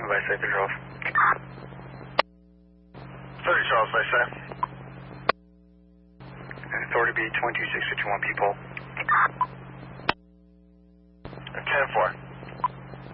Vice A, 30 Charles. 30 Charles, Vice A. Authority B, 22651 people.